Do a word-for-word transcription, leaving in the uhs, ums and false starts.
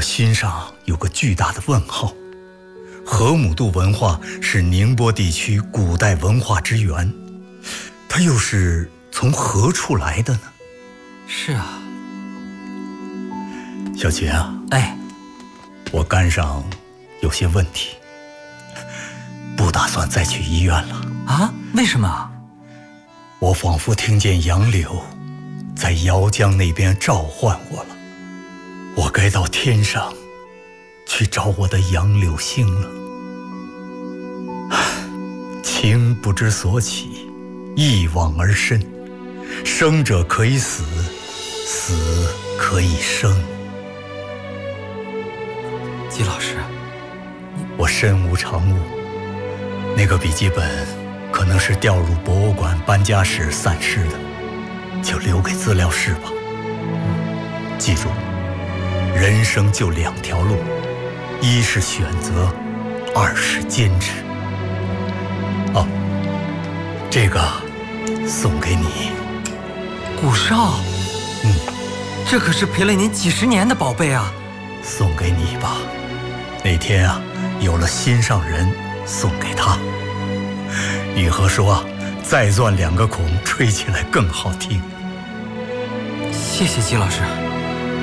心上有个巨大的问号。河姆渡文化是宁波地区古代文化之源，它又是从何处来的呢？ 是啊。 小琴啊， 哎， 我肝上有些问题，不打算再去医院了。 啊？为什么？ 我仿佛听见杨柳在姚江那边召唤我了，我该到天上去找我的杨柳星了。情不知所起，一往而深，生者可以死，死可以生。 季老师， 我身无长物，那个笔记本可能是调入博物馆搬家时散失的，就留给资料室吧。记住，人生就两条路，一是选择，二是坚持。哦，这个送给你。 古少， 嗯， 这可是陪了您几十年的宝贝啊！ 送给你吧。那天啊，有了心上人，送给他。雨禾说啊，再钻两个孔，吹起来更好听。 谢谢季老师。